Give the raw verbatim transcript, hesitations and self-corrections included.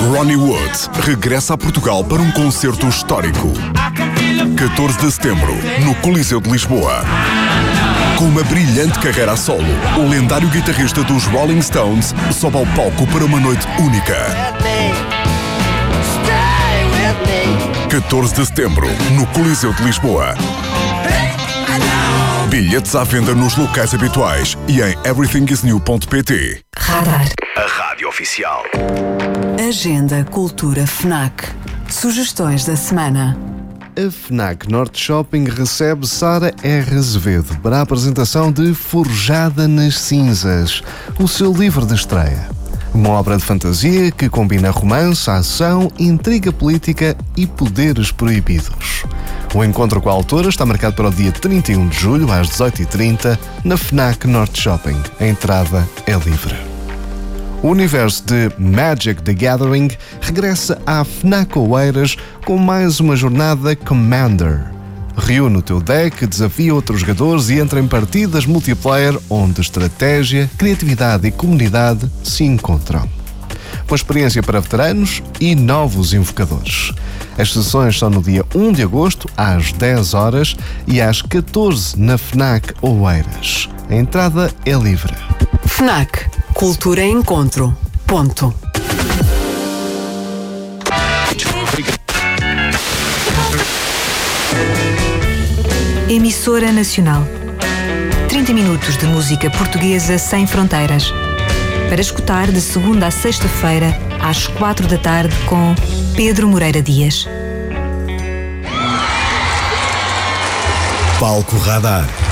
Ronnie Wood regressa a Portugal para um concerto histórico. catorze de setembro, no Coliseu de Lisboa. Com uma brilhante carreira a solo, o lendário guitarrista dos Rolling Stones sobe ao palco para uma noite única. catorze de setembro, no Coliseu de Lisboa. Bilhetes à venda nos locais habituais e em everything is new ponto pt. Radar. A rádio oficial. Agenda Cultura FNAC. Sugestões da semana. A FNAC Norte Shopping recebe Sara R. Azevedo para a apresentação de Forjada nas Cinzas, o seu livro de estreia. Uma obra de fantasia que combina romance, ação, intriga política e poderes proibidos. O encontro com a autora está marcado para o dia trinta e um de julho, às dezoito e trinta, na FNAC Norte Shopping. A entrada é livre. O universo de Magic the Gathering regressa à FNAC Oeiras com mais uma jornada Commander. Reúne o teu deck, desafia outros jogadores e entra em partidas multiplayer onde estratégia, criatividade e comunidade se encontram. Uma experiência para veteranos e novos invocadores. As sessões são no dia um de agosto, às dez horas e às catorze na FNAC Oeiras. A entrada é livre. FNAC. Cultura em Encontro. Ponto. Emissora Nacional. trinta minutos de música portuguesa sem fronteiras. Para escutar de segunda a sexta-feira, às quatro da tarde, com Pedro Moreira Dias. Palco Radar.